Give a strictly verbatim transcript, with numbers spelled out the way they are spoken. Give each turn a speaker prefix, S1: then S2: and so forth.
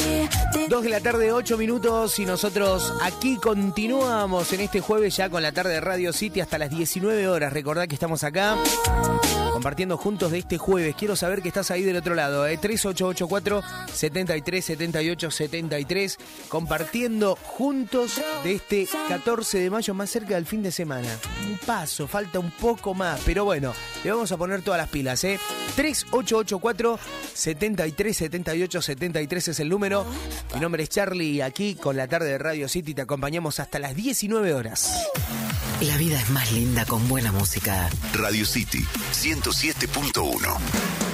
S1: Dos de la tarde, ocho minutos, y nosotros aquí continuamos en este jueves ya con la tarde de Radio City hasta las diecinueve horas. Recordad que estamos acá compartiendo juntos de este jueves. Quiero saber que estás ahí del otro lado, ¿eh? tres ocho ocho cuatro, siete tres, siete ocho, siete tres, compartiendo juntos de este catorce de mayo, más cerca del fin de semana. Un paso, falta un poco más, pero bueno, le vamos a poner todas las pilas, ¿eh? tres ocho ocho cuatro, siete tres, siete ocho, siete tres es el número. Mi nombre es Charlie y aquí con la tarde de Radio City te acompañamos hasta las diecinueve horas.
S2: La vida es más linda con buena música.
S3: Radio City ciento siete punto uno.